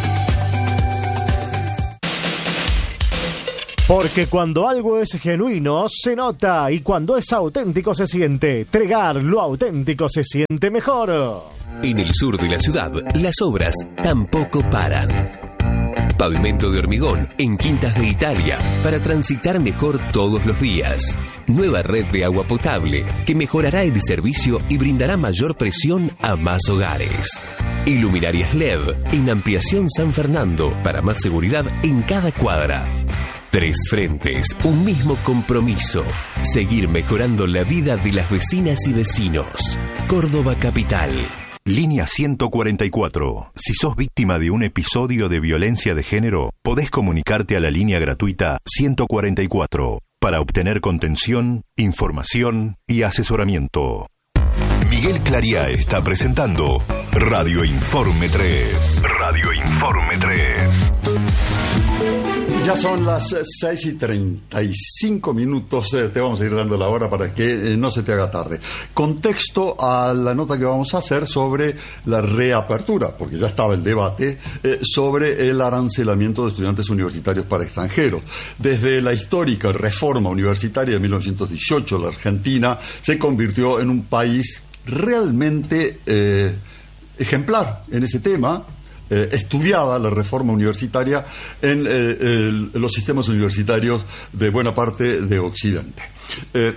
Porque cuando algo es genuino, se nota, y cuando es auténtico, se siente. Tregar, lo auténtico se siente mejor. En el sur de la ciudad, las obras tampoco paran. Pavimento de hormigón en Quintas de Italia para transitar mejor todos los días. Nueva red de agua potable que mejorará el servicio y brindará mayor presión a más hogares. Iluminarias L E D en Ampliación San Fernando para más seguridad en cada cuadra. Tres frentes, un mismo compromiso. Seguir mejorando la vida de las vecinas y vecinos. Córdoba Capital. Línea ciento cuarenta y cuatro. Si sos víctima de un episodio de violencia de género, podés comunicarte a la línea gratuita ciento cuarenta y cuatro para obtener contención, información y asesoramiento. Miguel Clariá está presentando Radio Informe tres. Radio Informe tres. Ya son las seis y treinta y cinco minutos, eh, te vamos a ir dando la hora para que eh, no se te haga tarde. Contexto a la nota que vamos a hacer sobre la reapertura, porque ya estaba el debate, eh, sobre el arancelamiento de estudiantes universitarios para extranjeros. Desde la histórica reforma universitaria de mil novecientos dieciocho, la Argentina se convirtió en un país realmente eh, ejemplar en ese tema. Eh, estudiada la reforma universitaria en eh, el, los sistemas universitarios de buena parte de Occidente. Eh,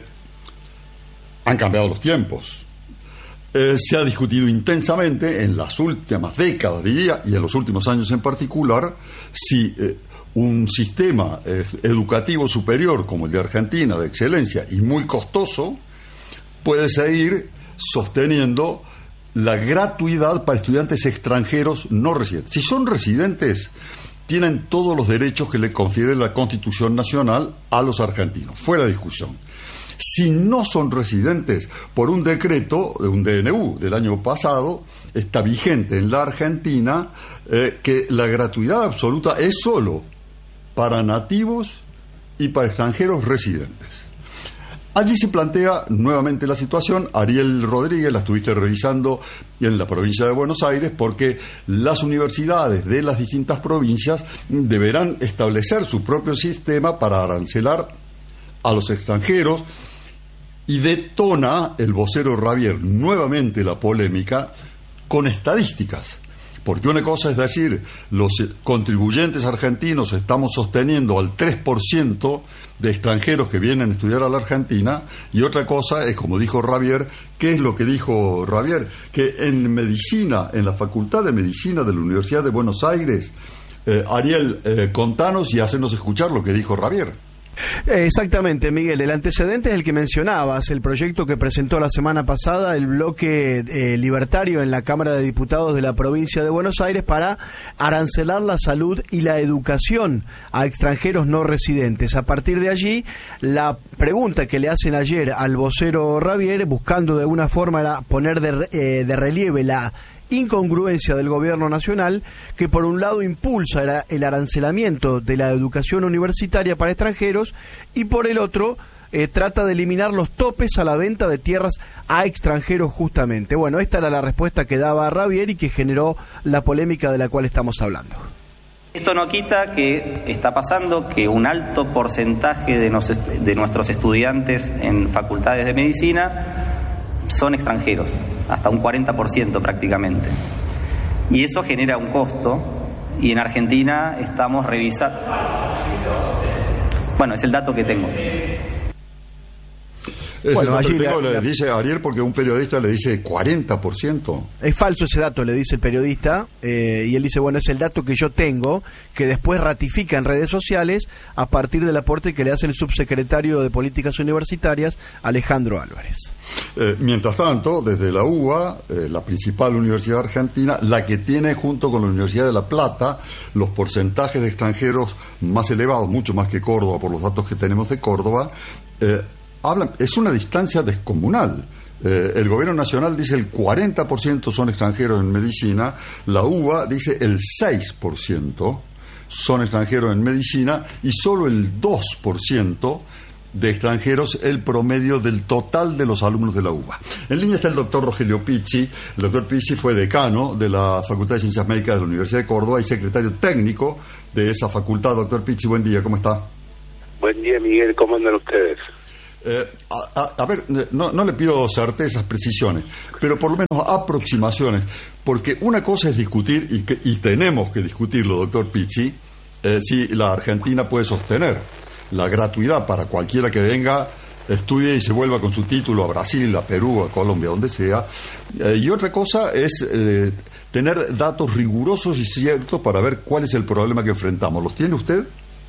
han cambiado los tiempos. Eh, se ha discutido intensamente en las últimas décadas, diría, y en los últimos años en particular, si eh, un sistema eh, educativo superior como el de Argentina, de excelencia y muy costoso, puede seguir sosteniendo la gratuidad para estudiantes extranjeros no residentes. Si son residentes, tienen todos los derechos que le confiere la Constitución Nacional a los argentinos, fuera de discusión. Si no son residentes, por un decreto de un D N U del año pasado, está vigente en la Argentina eh, que la gratuidad absoluta es solo para nativos y para extranjeros residentes. Allí se plantea nuevamente la situación. Ariel Rodríguez, la estuviste revisando en la provincia de Buenos Aires, porque las universidades de las distintas provincias deberán establecer su propio sistema para arancelar a los extranjeros, y detona el vocero Ravier nuevamente la polémica con estadísticas. Porque una cosa es decir, los contribuyentes argentinos estamos sosteniendo al tres por ciento de extranjeros que vienen a estudiar a la Argentina, y otra cosa es, como dijo Javier, ¿qué es lo que dijo Javier? Que en medicina, en la Facultad de Medicina de la Universidad de Buenos Aires, eh, Ariel, eh, contanos y hacenos escuchar lo que dijo Javier. Exactamente, Miguel. El antecedente es el que mencionabas, el proyecto que presentó la semana pasada el bloque eh, libertario en la Cámara de Diputados de la provincia de Buenos Aires para arancelar la salud y la educación a extranjeros no residentes. A partir de allí, la pregunta que le hacen ayer al vocero Javier, buscando de alguna forma era poner de, eh, de relieve la incongruencia del gobierno nacional, que por un lado impulsa el arancelamiento de la educación universitaria para extranjeros y por el otro eh, trata de eliminar los topes a la venta de tierras a extranjeros justamente. Bueno, esta era la respuesta que daba Javier y que generó la polémica de la cual estamos hablando. Esto no quita que está pasando que un alto porcentaje de, nos, de nuestros estudiantes en facultades de medicina son extranjeros, hasta un cuarenta por ciento prácticamente. Y eso genera un costo, y en Argentina estamos revisando... Bueno, es el dato que tengo. Ese bueno, dato allí que tengo, la, le la... dice Ariel, porque un periodista le dice cuarenta por ciento. Es falso ese dato, le dice el periodista, eh, y él dice, bueno, es el dato que yo tengo, que después ratifica en redes sociales a partir del aporte que le hace el subsecretario de Políticas Universitarias, Alejandro Álvarez. Eh, mientras tanto, desde la U B A, eh, la principal universidad argentina, la que tiene junto con la Universidad de La Plata los porcentajes de extranjeros más elevados, mucho más que Córdoba, por los datos que tenemos de Córdoba, eh, hablan, es una distancia descomunal. Eh, el gobierno nacional dice el cuarenta por ciento son extranjeros en medicina, la U B A dice el seis por ciento son extranjeros en medicina y solo el dos por ciento de extranjeros el promedio del total de los alumnos de la U B A. En línea está el doctor Rogelio Pizzi. El doctor Pizzi fue decano de la Facultad de Ciencias Médicas de la Universidad de Córdoba y secretario técnico de esa facultad. Doctor Pizzi, buen día, ¿cómo está? Buen día, Miguel, ¿cómo andan ustedes? Eh, a, a, a ver, no, no le pido certezas, precisiones, pero por lo menos aproximaciones, porque una cosa es discutir, y, que, y tenemos que discutirlo, doctor Pizzi, eh, si la Argentina puede sostener la gratuidad para cualquiera que venga, estudie y se vuelva con su título a Brasil, a Perú, a Colombia, donde sea. Eh, y otra cosa es eh, tener datos rigurosos y ciertos para ver cuál es el problema que enfrentamos. ¿Los tiene usted?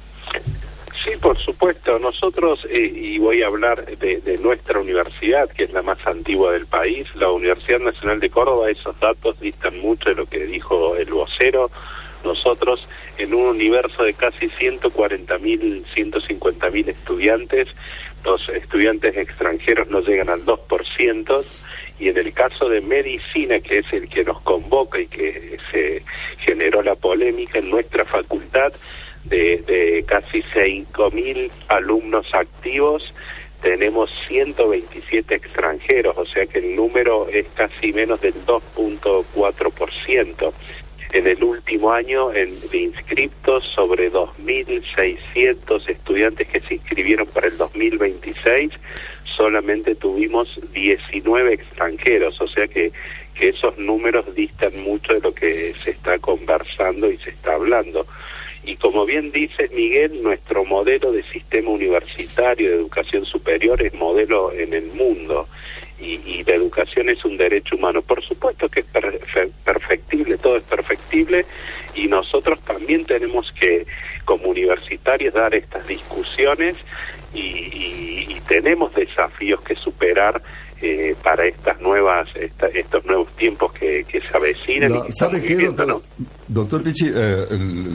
Sí, por supuesto. Nosotros, eh, y voy a hablar de, de nuestra universidad, que es la más antigua del país, la Universidad Nacional de Córdoba, esos datos distan mucho de lo que dijo el vocero. Nosotros, en un universo de casi ciento cuarenta mil, ciento cincuenta mil estudiantes, los estudiantes extranjeros no llegan al dos por ciento, y en el caso de medicina, que es el que nos convoca y que se generó la polémica en nuestra facultad, de, de casi cinco mil alumnos activos, tenemos ciento veintisiete extranjeros, o sea que el número es casi menos del dos punto cuatro por ciento. En el último año, en, de inscriptos, sobre dos mil seiscientos estudiantes que se inscribieron para el dos mil veintiséis, solamente tuvimos diecinueve extranjeros, o sea que, que esos números distan mucho de lo que se está conversando y se está hablando. Y como bien dice Miguel, nuestro modelo de sistema universitario de educación superior es modelo en el mundo. Y, y la educación es un derecho humano. Por supuesto que es per, perfectible, todo es perfectible, y nosotros también tenemos que, como universitarios, dar estas discusiones y, y, y tenemos desafíos que superar eh, para estas nuevas esta, estos nuevos tiempos que, que se avecinan. La, y que ¿Sabe qué, doctor, ¿no? doctor Pizzi? Eh,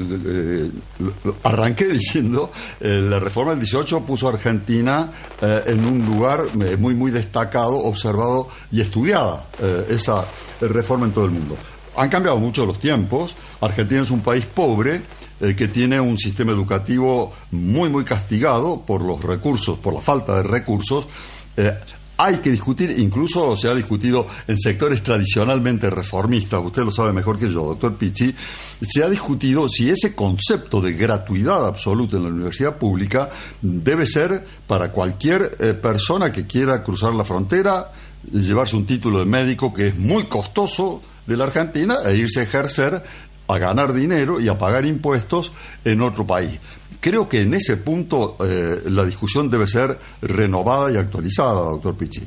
eh, eh, arranqué diciendo, eh, la reforma del dieciocho puso a Argentina eh, en un lugar eh, muy muy destacado, observado y estudiada, eh, esa reforma en todo el mundo. Han cambiado mucho los tiempos. Argentina es un país pobre eh, que tiene un sistema educativo muy muy castigado por los recursos, por la falta de recursos. Eh, Hay que discutir, incluso se ha discutido en sectores tradicionalmente reformistas, usted lo sabe mejor que yo, doctor Pizzi, se ha discutido si ese concepto de gratuidad absoluta en la universidad pública debe ser para cualquier eh, persona que quiera cruzar la frontera, llevarse un título de médico que es muy costoso de la Argentina e irse a ejercer, a ganar dinero y a pagar impuestos en otro país. Creo que en ese punto eh, la discusión debe ser renovada y actualizada, doctor Pichi.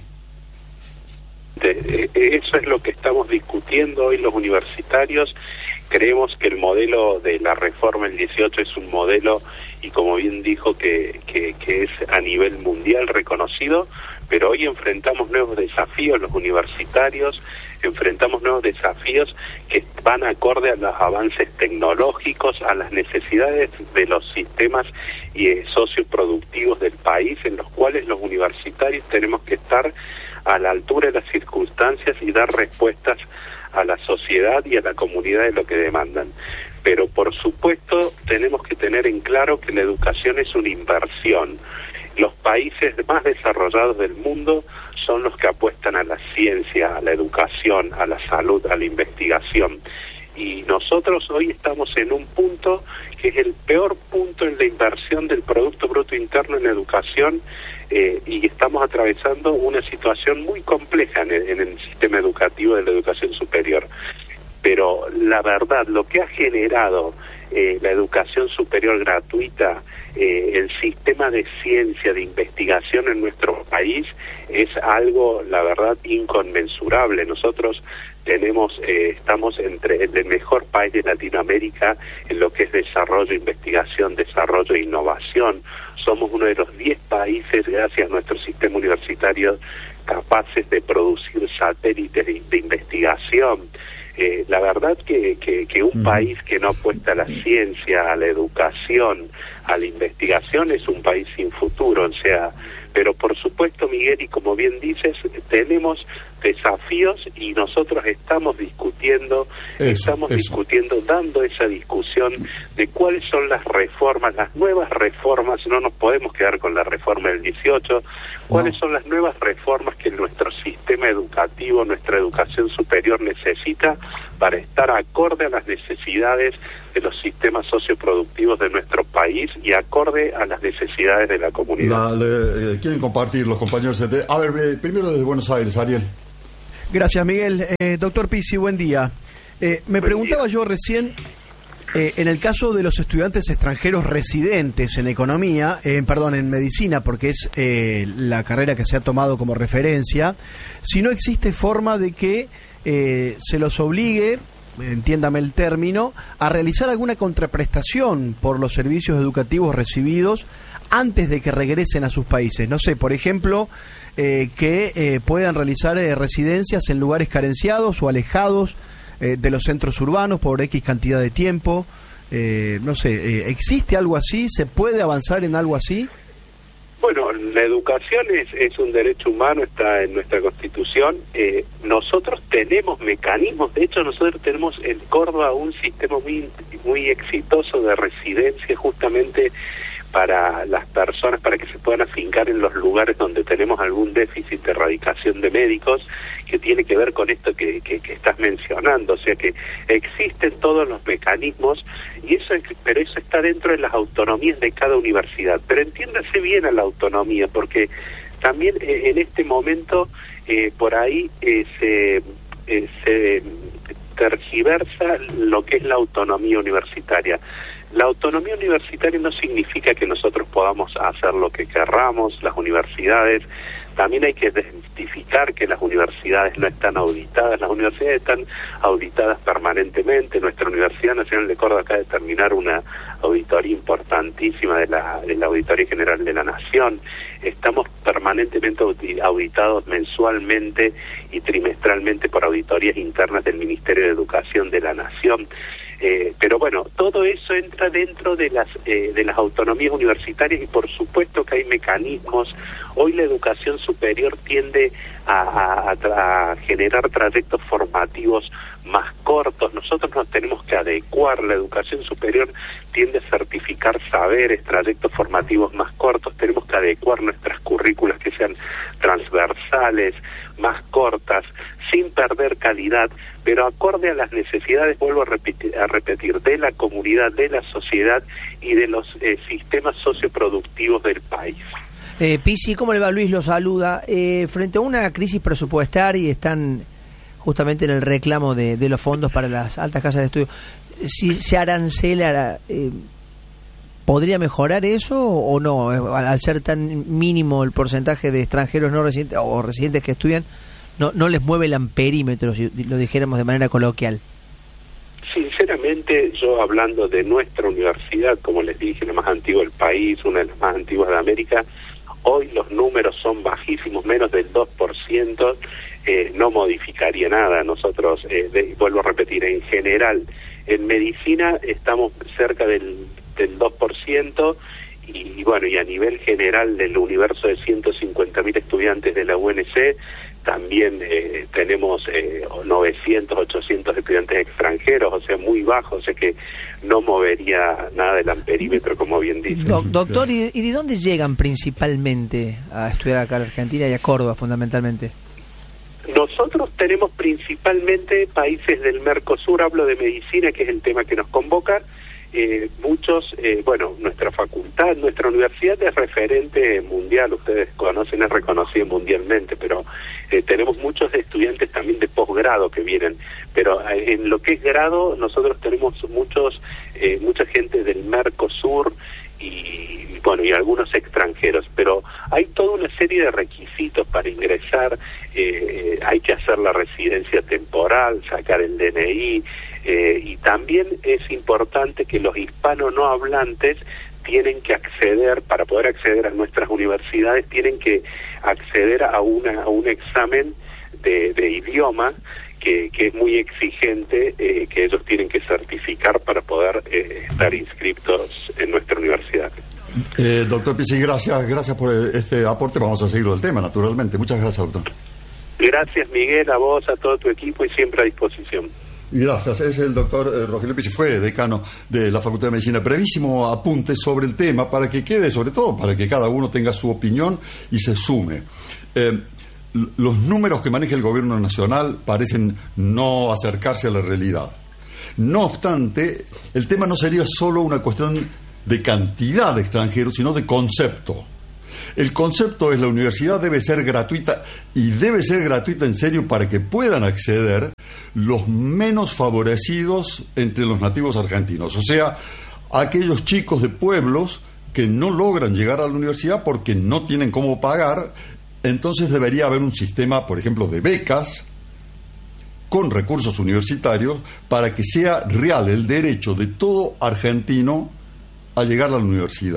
De, eso es lo que estamos discutiendo hoy los universitarios. Creemos que el modelo de la reforma del dieciocho es un modelo, y como bien dijo, que, que, que es a nivel mundial reconocido, pero hoy enfrentamos nuevos desafíos los universitarios, enfrentamos nuevos desafíos que van acorde a los avances tecnológicos, a las necesidades de los sistemas eh, socioproductivos del país, en los cuales los universitarios tenemos que estar a la altura de las circunstancias y dar respuestas a la sociedad y a la comunidad de lo que demandan. Pero por supuesto tenemos que tener en claro que la educación es una inversión. Los países más desarrollados del mundo son los que apuestan a la ciencia, a la educación, a la salud, a la investigación. Y nosotros hoy estamos en un punto que es el peor punto en la inversión del Producto Bruto Interno en educación, eh, y estamos atravesando una situación muy compleja en el, en el sistema educativo de la educación superior. Pero la verdad, lo que ha generado eh, la educación superior gratuita, eh, el sistema de ciencia, de investigación en nuestro país, es algo, la verdad, inconmensurable. Nosotros tenemos, eh, estamos entre el mejor país de Latinoamérica en lo que es desarrollo, investigación, desarrollo e innovación. Somos uno de los diez países, gracias a nuestro sistema universitario, capaces de producir satélites de, de investigación. Eh, la verdad que, que, que un país que no apuesta a la ciencia, a la educación, a la investigación, es un país sin futuro. O sea, pero por supuesto, Miguel, y como bien dices, tenemos desafíos y nosotros estamos discutiendo, eso, estamos eso. discutiendo, dando esa discusión de cuáles son las reformas, las nuevas reformas. No nos podemos quedar con la reforma del dieciocho, cuáles no. son las nuevas reformas que nuestro sistema educativo, nuestra educación superior necesita para estar acorde a las necesidades de los sistemas socioproductivos de nuestro país y acorde a las necesidades de la comunidad. La, le, eh, ¿Quieren compartir los compañeros? A ver, eh, primero desde Buenos Aires, Ariel. Gracias, Miguel. Eh, doctor Pizzi, buen día. Eh, me buen preguntaba día. yo recién, eh, en el caso de los estudiantes extranjeros residentes en economía, eh, perdón, en medicina, porque es eh, la carrera que se ha tomado como referencia, si no existe forma de que eh, se los obligue, entiéndame el término, a realizar alguna contraprestación por los servicios educativos recibidos antes de que regresen a sus países. No sé, por ejemplo, eh, que eh, puedan realizar eh, residencias en lugares carenciados o alejados eh, de los centros urbanos por X cantidad de tiempo. Eh, no sé, eh, ¿existe algo así? ¿Se puede avanzar en algo así? Bueno, la educación es, es un derecho humano, está en nuestra Constitución. Eh, nosotros tenemos mecanismos, de hecho nosotros tenemos en Córdoba un sistema muy, muy exitoso de residencia justamente para las personas, para que se puedan afincar en los lugares donde tenemos algún déficit de erradicación de médicos, que tiene que ver con esto que, que, que estás mencionando. O sea que existen todos los mecanismos, y eso es, pero eso está dentro de las autonomías de cada universidad. Pero entiéndase bien a la autonomía, porque también eh, en este momento eh, por ahí eh, se, eh, se tergiversa lo que es la autonomía universitaria. La autonomía universitaria no significa que nosotros podamos hacer lo que querramos. Las universidades, también hay que identificar que las universidades no están auditadas, las universidades están auditadas permanentemente. Nuestra Universidad Nacional de Córdoba acaba de terminar una auditoría importantísima de la, de la Auditoría General de la Nación. Estamos permanentemente auditados mensualmente y trimestralmente por auditorías internas del Ministerio de Educación de la Nación. Eh, pero bueno, todo eso entra dentro de las eh, de las autonomías universitarias, y por supuesto que hay mecanismos. Hoy la educación superior tiende a, a, a generar trayectos formativos más cortos. Nosotros nos tenemos que adecuar. La educación superior tiende a certificar saberes, trayectos formativos más cortos. Tenemos que adecuar nuestras currículas que sean transversales, más cortas, sin perder calidad, pero acorde a las necesidades, vuelvo a repetir, a repetir de la comunidad, de la sociedad y de los eh, sistemas socioproductivos del país. Eh, Pizzi, ¿cómo le va? Luis lo saluda. Eh, frente a una crisis presupuestaria, están justamente en el reclamo de, de los fondos para las altas casas de estudio. Si se arancela, eh, ¿podría mejorar eso o no? Al ser tan mínimo el porcentaje de extranjeros no residentes o residentes que estudian, no, no les mueve el amperímetro, si lo dijéramos de manera coloquial. Sinceramente, yo hablando de nuestra universidad, como les dije, la más antigua del país, una de las más antiguas de América, hoy los números son bajísimos, menos del dos por ciento, eh, no modificaría nada. Nosotros, eh, de, vuelvo a repetir, en general, en medicina estamos cerca del, del dos por ciento, y, y bueno, y a nivel general del universo de ciento cincuenta mil estudiantes de la U N C, también eh, tenemos eh, novecientos, ochocientos estudiantes extranjeros, o sea, muy bajos, o sea que no movería nada del amperímetro, como bien dice. Do- doctor, ¿y, ¿y de dónde llegan principalmente a estudiar acá a la Argentina y a Córdoba, fundamentalmente? Nosotros tenemos principalmente países del Mercosur, hablo de medicina, que es el tema que nos convoca. Eh, muchos, eh, bueno, nuestra facultad, nuestra universidad es referente mundial, ustedes conocen, es reconocida mundialmente, pero eh, tenemos muchos estudiantes también de posgrado que vienen, pero eh, en lo que es grado, nosotros tenemos muchos, eh, mucha gente del Mercosur y, bueno, y algunos extranjeros, pero hay toda una serie de requisitos para ingresar, eh, hay que hacer la residencia temporal, sacar el D N I, Eh, y también es importante que los hispanos no hablantes tienen que acceder, para poder acceder a nuestras universidades, tienen que acceder a, una, a un examen de, de idioma que, que es muy exigente, eh, que ellos tienen que certificar para poder eh, estar inscritos en nuestra universidad. Eh, doctor Pizzi, gracias, gracias por este aporte. Vamos a seguir el tema, naturalmente. Muchas gracias, doctor. Gracias, Miguel, a vos, a todo tu equipo y siempre a disposición. Gracias, es el doctor eh, Rogelio Pizzi, fue decano de la Facultad de Medicina. Brevísimo apunte sobre el tema para que quede, sobre todo, para que cada uno tenga su opinión y se sume. Eh, los números que maneja el gobierno nacional parecen no acercarse a la realidad. No obstante, el tema no sería solo una cuestión de cantidad de extranjeros, sino de concepto. El concepto es: la universidad debe ser gratuita, y debe ser gratuita en serio para que puedan acceder los menos favorecidos entre los nativos argentinos, o sea, aquellos chicos de pueblos que no logran llegar a la universidad porque no tienen cómo pagar. Entonces debería haber un sistema, por ejemplo, de becas con recursos universitarios para que sea real el derecho de todo argentino a llegar a la universidad.